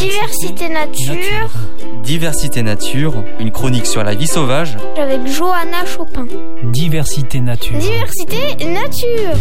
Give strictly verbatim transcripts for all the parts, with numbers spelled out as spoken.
Diversité nature. Diversité nature, une chronique sur la vie sauvage. Avec Johanna Chopin. Diversité nature. Diversité nature.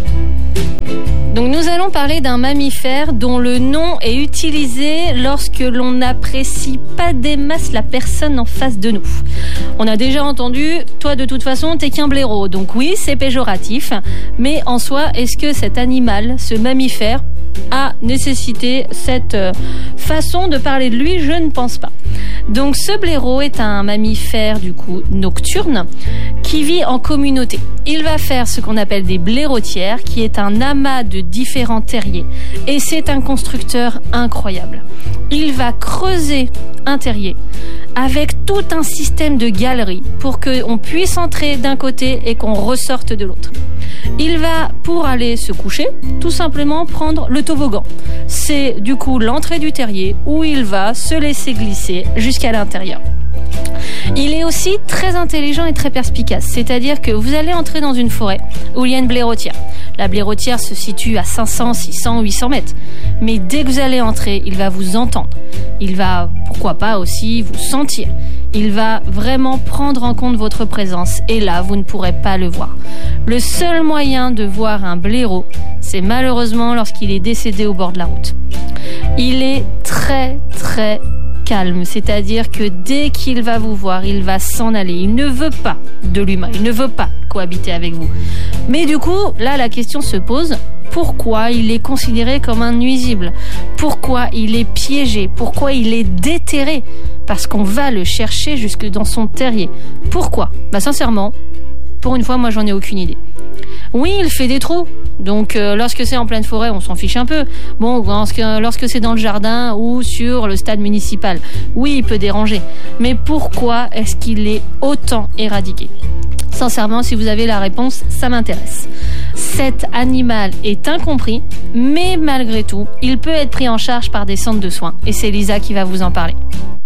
Donc nous allons parler d'un mammifère dont le nom est utilisé lorsque l'on n'apprécie pas des masses la personne en face de nous. On a déjà entendu, toi de toute façon t'es qu'un blaireau, donc oui c'est péjoratif, mais en soi est-ce que cet animal, ce mammifère, a nécessité cette façon de parler de lui? Je ne pense pas. Donc ce blaireau est un mammifère du coup nocturne qui vit en communauté. Il va faire ce qu'on appelle des blairotières, qui est un amas de différents terriers, et c'est un constructeur incroyable. Il va creuser un terrier avec tout un système de galeries pour qu'on puisse entrer d'un côté et qu'on ressorte de l'autre. Il va, pour aller se coucher, tout simplement prendre le toboggan. C'est du coup l'entrée du terrier où il va se laisser glisser jusqu'à l'intérieur. Il est aussi très intelligent et très perspicace, c'est-à-dire que vous allez entrer dans une forêt où il y a une blairotière. La blairotière se situe à cinq cents, six cents, huit cents mètres. Mais dès que vous allez entrer, il va vous entendre. Il va, pourquoi pas aussi, vous sentir. Il va vraiment prendre en compte votre présence et là, vous ne pourrez pas le voir. Le seul moyen de voir un blaireau, c'est malheureusement lorsqu'il est décédé au bord de la route. Il est très, très calme, c'est-à-dire que dès qu'il va vous voir, il va s'en aller. Il ne veut pas de l'humain, il ne veut pas cohabiter avec vous. Mais du coup, là, la question se pose, pourquoi il est considéré comme un nuisible? Pourquoi il est piégé? Pourquoi il est déterré? Parce qu'on va le chercher jusque dans son terrier. Pourquoi? Bah sincèrement, pour une fois, moi, j'en ai aucune idée. Oui, il fait des trous. Donc, euh, lorsque c'est en pleine forêt, on s'en fiche un peu. Bon, lorsque, lorsque c'est dans le jardin ou sur le stade municipal, oui, il peut déranger. Mais pourquoi est-ce qu'il est autant éradiqué? Sincèrement, si vous avez la réponse, ça m'intéresse. Cet animal est incompris, mais malgré tout, il peut être pris en charge par des centres de soins. Et c'est Lisa qui va vous en parler.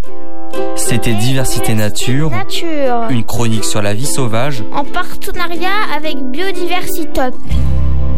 C'était Diversité nature, Nature. une chronique sur la vie sauvage. En partenariat avec Biodiversitop.